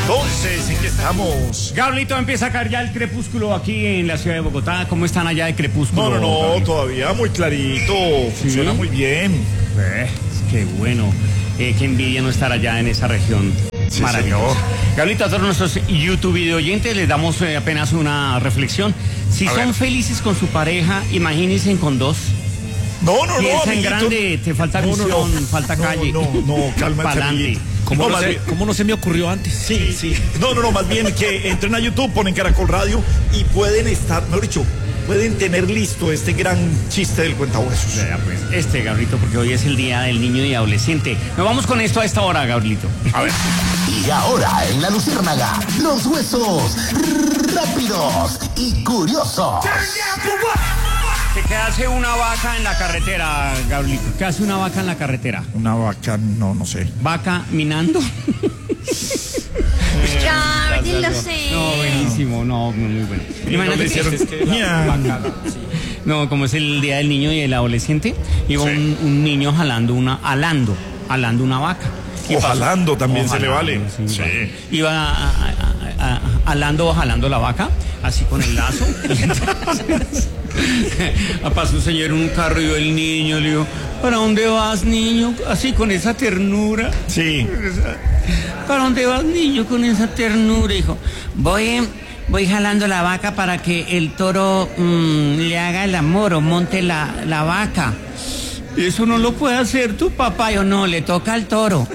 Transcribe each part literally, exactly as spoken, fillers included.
Entonces, ¿en qué estamos? Gabrielito, empieza a caer ya el crepúsculo aquí en la ciudad de Bogotá. ¿Cómo están allá de crepúsculo? No, no, no, Gabrielito? todavía muy clarito. Funciona ¿Sí? muy bien. Eh, qué bueno. Eh, qué envidia no estar allá en esa región. Sí, Maravilloso. señor. Gabrielito, a todos nuestros YouTube video oyentes les damos eh, apenas una reflexión. Si A son ver. felices con su pareja, imagínense con dos. No, no, no, Piensa en amiguito. grande, te falta No, no, visión, no. falta No, calle. No, no, cálmate, Pa'lante. amiguito. ¿Cómo, No, no más se, bien- ¿Cómo no se me ocurrió antes? Sí, sí. No, no, no, más bien que entren a YouTube, ponen Caracol Radio y pueden estar, mejor dicho, pueden tener listo este gran chiste del cuentahuesos. Vea, pues, este, Gabrielito, porque hoy es el día del niño y adolescente. Nos vamos con esto a esta hora, Gabrielito. A ver. Y ahora en La Luciérnaga, los huesos rápidos y curiosos. ¿Qué hace una vaca en la carretera, Gabrielito? ¿Qué hace una vaca en la carretera? Una vaca, no, no sé. ¿Vaca minando? Jordi, lo sé. No, buenísimo, no, muy bueno. Imagínate le hicieron- que- Ña. No, como es el día del niño y el adolescente, iba un, un niño jalando una, alando, alando una vaca. Y O pasó- jalando también se le vale. sí, Sí. vale. Iba a- a- a- a- alando o jalando la vaca, así con el lazo. Pasó un señor en un carro y vio el niño, le dijo, ¿para dónde vas, niño? Así con esa ternura. Sí. ¿Para dónde vas, niño, con esa ternura, hijo? Voy, voy jalando la vaca para que el toro mm, le haga el amor o monte la, la vaca. Eso no lo puede hacer tu papá. Yo no, le toca al toro.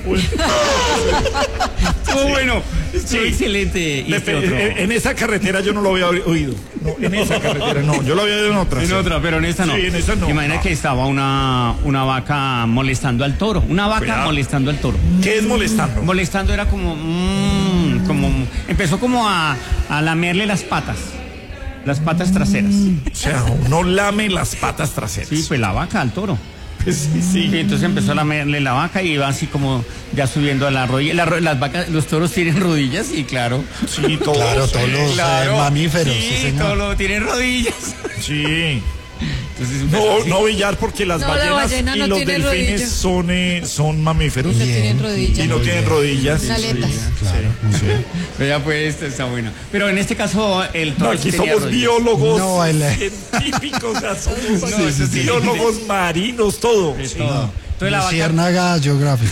Oh, bueno, Sí. excelente. Y este Dep- otro. en, en esa carretera yo no lo había oído. No, en esa carretera no, yo lo había oído en otra. En sí. otra, pero en esta no. Sí, en esa no. Imagina No. que estaba una, una vaca molestando al toro. Una vaca Cuidado. molestando al toro. ¿Qué es molestando? Molestando era como, mm, como empezó como a, a lamerle las patas, las patas traseras. O sea, no lame las patas traseras. Sí, pues la vaca al toro. Pues sí, sí. Y entonces empezó a lamerle la vaca y iba así como ya subiendo a la rodilla. La ro- las vacas, los toros tienen rodillas y claro. Sí, todos. Claro, todos los Claro. eh, mamíferos. Sí, Sí, señor. todos lo tienen rodillas. Sí. Entonces empezó No, así. no billar porque las No, la ballenas ballena y no los tiene delfines rodillas. son, eh, son mamíferos. No tienen rodillas. Y no tienen rodillas. Aletas. Claro. Sí. Pero ya pues esto está bueno. Pero en este caso el No, toro aquí sí tenía somos rodillas. biólogos No, el- científicos, o sea, somos No, eso sí. biólogos marinos, todo. De todo. Entonces la vaca. Luciérnaga Geographic.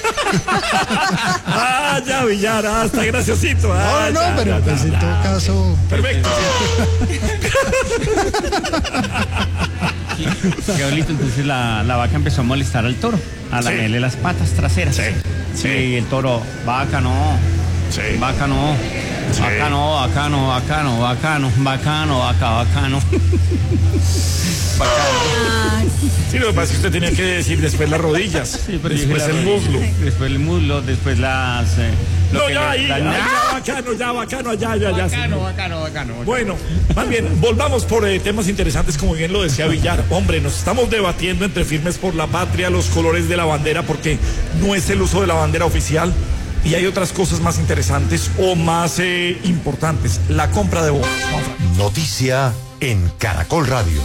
Ah, ya, Villar, ah, está graciosito. Ah, No, no, ya, pero ya, pues ya, en ya. todo caso. Perfecto. Gabrielito, entonces la, la vaca empezó a molestar al toro, a Sí. lamerle las patas traseras. Sí, sí. Y el toro, vaca no, Sí. vaca no, Sí. vaca no, vaca no, vaca no, vaca no, vaca no, vaca, vaca no. Ay, Sí, lo que pasa es que usted tenía que decir después las rodillas, Sí, pero dije después la el rodilla. muslo. Después el muslo, después las... eh, lo No, que ya, le- ahí, la- ahí, ¡Ah! ya, bacano, ya, bacano, ya, ya, ya. Bacano, señor. bacano, bacano. Bueno, más bien, volvamos por eh, temas interesantes, como bien lo decía Villar. Hombre, nos estamos debatiendo entre Firmes por la Patria, los colores de la bandera, porque no es el uso de la bandera oficial. Y hay otras cosas más interesantes o más eh, importantes. La compra de votos. Vamos a ver. Noticia en Caracol Radio.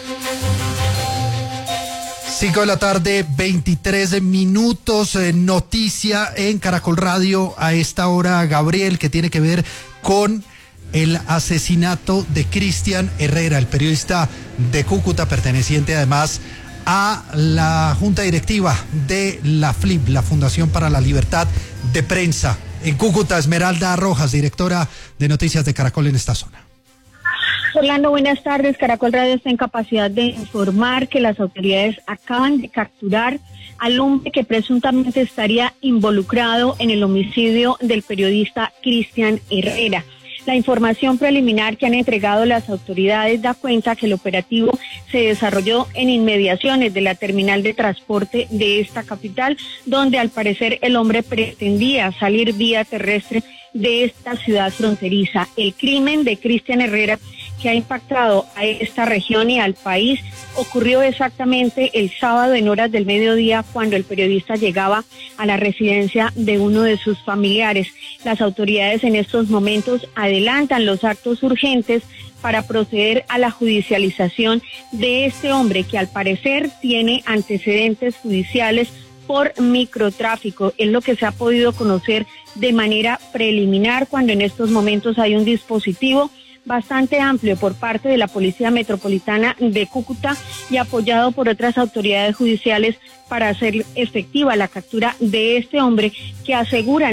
cinco de la tarde, veintitrés minutos, eh, noticia en Caracol Radio a esta hora, Gabriel, que tiene que ver con el asesinato de Cristian Herrera, el periodista de Cúcuta, perteneciente además a la Junta Directiva de la F L I P, la Fundación para la Libertad de Prensa. En Cúcuta, Esmeralda Rojas, directora de Noticias de Caracol en esta zona. Orlando, buenas tardes. Caracol Radio está en capacidad de informar que las autoridades acaban de capturar al hombre que presuntamente estaría involucrado en el homicidio del periodista Cristian Herrera. La información preliminar que han entregado las autoridades da cuenta que el operativo se desarrolló en inmediaciones de la terminal de transporte de esta capital, donde al parecer el hombre pretendía salir vía terrestre de esta ciudad fronteriza. El crimen de Cristian Herrera, que ha impactado a esta región y al país, ocurrió exactamente el sábado en horas del mediodía, cuando el periodista llegaba a la residencia de uno de sus familiares. Las autoridades en estos momentos adelantan los actos urgentes para proceder a la judicialización de este hombre, que al parecer tiene antecedentes judiciales por microtráfico. Es lo que se ha podido conocer de manera preliminar, cuando en estos momentos hay un dispositivo bastante amplio por parte de la Policía Metropolitana de Cúcuta y apoyado por otras autoridades judiciales para hacer efectiva la captura de este hombre que aseguran